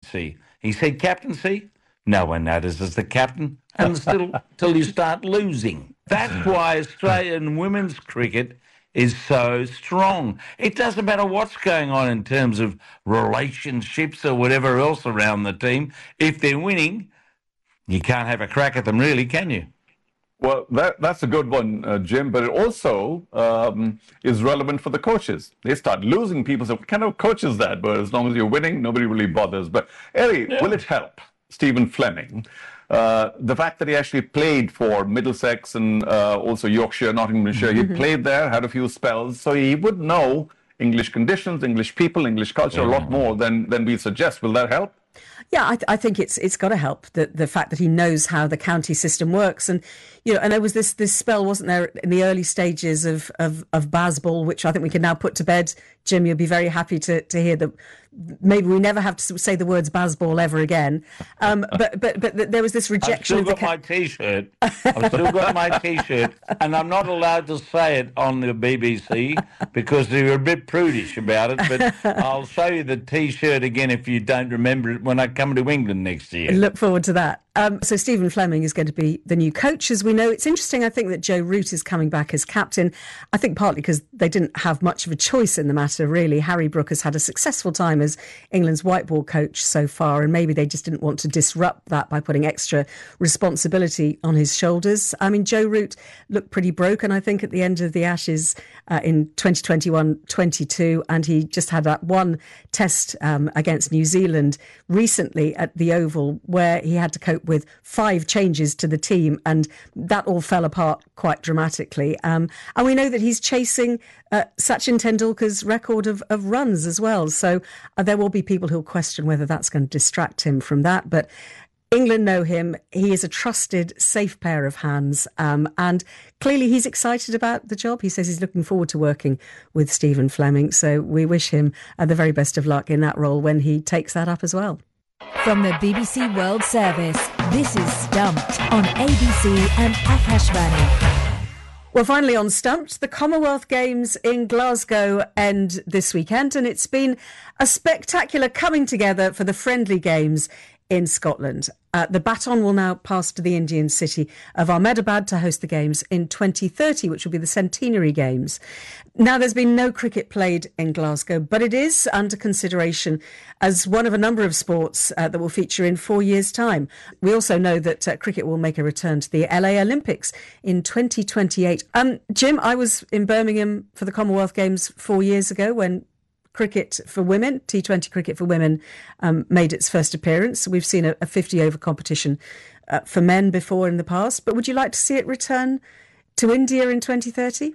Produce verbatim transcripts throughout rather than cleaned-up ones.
captaincy. He said captaincy? No one notices as the captain until, until you start losing. That's why Australian women's cricket is so strong. It doesn't matter what's going on in terms of relationships or whatever else around the team. If they're winning, you can't have a crack at them really, can you? Well, that, that's a good one, uh, Jim, but it also um, is relevant for the coaches. They start losing, people say, what kind of coach is that? But as long as you're winning, nobody really bothers. But, Ellie, yeah. Will it help Stephen Fleming? Uh, the fact that he actually played for Middlesex and uh, also Yorkshire, Nottinghamshire, mm-hmm. he played there, had a few spells, so he would know English conditions, English people, English culture yeah. a lot more than, than we suggest. Will that help? Yeah, I, th- I think it's it's got to help, the the fact that he knows how the county system works. And, you know, and there was this this spell, wasn't there, in the early stages of, of, of Bazball, which I think we can now put to bed. Jim, you'll be very happy to, to hear that maybe we never have to say the words Bazball ever again. Um, but, but but there was this rejection I've still of the... got my T-shirt. I've still got my T-shirt. And I'm not allowed to say it on the B B C because they're a bit prudish about it. But I'll show you the T-shirt again if you don't remember it when I come to England next year. Look forward to that. Um, so Stephen Fleming is going to be the new coach, as we know. It's interesting, I think, that Joe Root is coming back as captain. I think partly because they didn't have much of a choice in the matter, really. Harry Brook has had a successful time as England's white ball coach so far, and maybe they just didn't want to disrupt that by putting extra responsibility on his shoulders. I mean, Joe Root looked pretty broken, I think, at the end of the Ashes uh, in twenty twenty-one twenty-two, and he just had that one test um, against New Zealand recently at the Oval where he had to cope with five changes to the team, and that all fell apart quite dramatically. Um, and we know that he's chasing uh, Sachin Tendulkar's record of, of runs as well. So uh, there will be people who'll question whether that's going to distract him from that. But England know him. He is a trusted, safe pair of hands. Um, and clearly he's excited about the job. He says he's looking forward to working with Stephen Fleming. So we wish him uh, the very best of luck in that role when he takes that up as well. From the B B C World Service, this is Stumped on A B C and Akashvani. Well, finally on Stumped, the Commonwealth Games in Glasgow end this weekend, and it's been a spectacular coming together for the friendly games in Scotland. Uh, the baton will now pass to the Indian city of Ahmedabad to host the Games in twenty thirty, which will be the Centenary Games. Now, there's been no cricket played in Glasgow, but it is under consideration as one of a number of sports uh, that will feature in four years' time. We also know that uh, cricket will make a return to the L A Olympics in twenty twenty-eight. Um, Jim, I was in Birmingham for the Commonwealth Games four years ago when cricket for women, T twenty cricket for women, um, made its first appearance. We've seen a, a fifty-over competition uh, for men before in the past. But would you like to see it return to India in twenty thirty?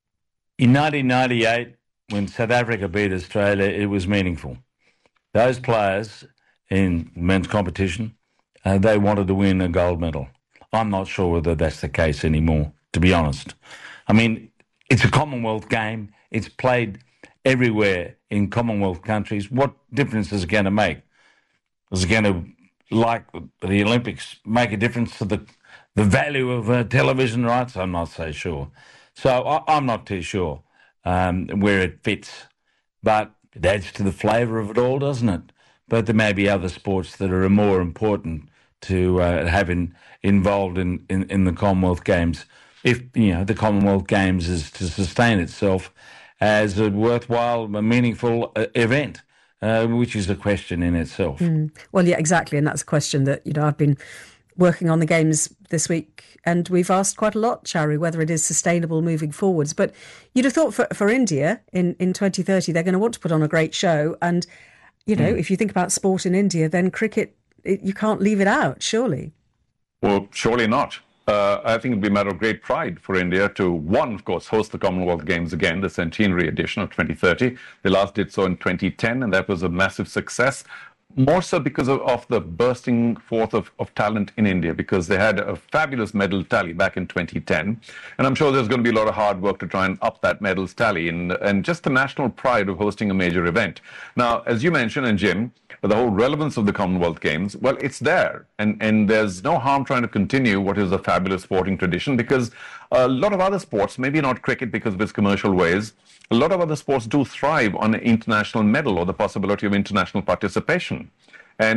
In nineteen ninety-eight, when South Africa beat Australia, it was meaningful. Those players in men's competition, uh, they wanted to win a gold medal. I'm not sure whether that's the case anymore, to be honest. I mean, it's a Commonwealth game. It's played everywhere in Commonwealth countries. What difference is it going to make? Is it going to, like the Olympics, make a difference to the the value of uh, television rights? I'm not so sure. So I, I'm not too sure um, where it fits. But it adds to the flavour of it all, doesn't it? But there may be other sports that are more important to uh, have in, involved in, in, in the Commonwealth Games. If, you know, the Commonwealth Games is to sustain itself as a worthwhile, a meaningful uh, event, uh, which is a question in itself. Mm. Well, yeah, exactly. And that's a question that, you know, I've been working on the Games this week and we've asked quite a lot, Charu, whether it is sustainable moving forwards. But you'd have thought for, for India in, in twenty thirty, they're going to want to put on a great show. And, you know, mm. if you think about sport in India, then cricket, it, you can't leave it out, surely. Well, surely not. Uh, I think it would be a matter of great pride for India to, one, of course, host the Commonwealth Games again, the centenary edition of twenty thirty. They last did so in twenty ten, and that was a massive success. More so because of, of the bursting forth of, of talent in India, because they had a fabulous medal tally back in twenty ten. And I'm sure there's going to be a lot of hard work to try and up that medals tally and, and just the national pride of hosting a major event. Now, as you mentioned, and Jim, the whole relevance of the Commonwealth Games, well, it's there. And, and there's no harm trying to continue what is a fabulous sporting tradition, because a lot of other sports, maybe not cricket because of its commercial ways, a lot of other sports do thrive on an international medal or the possibility of international participation.